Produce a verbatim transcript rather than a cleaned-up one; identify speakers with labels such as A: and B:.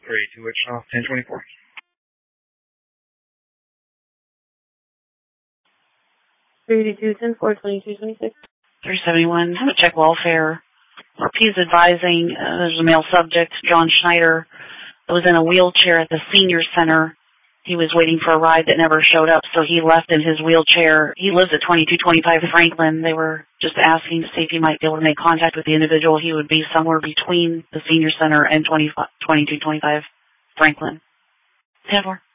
A: three two Wichita, ten twenty-four.
B: three two ten four, twenty-two twenty-six.
C: three seventy-one, have a check welfare. He's advising, uh, there's a male subject, John Schneider, that was in a wheelchair at the senior center. He was waiting for a ride that never showed up, so he left in his wheelchair. He lives at twenty-two twenty-five Franklin. They were just asking to see if he might be able to make contact with the individual. He would be somewhere between the senior center and twenty-two twenty-five Franklin. ten four.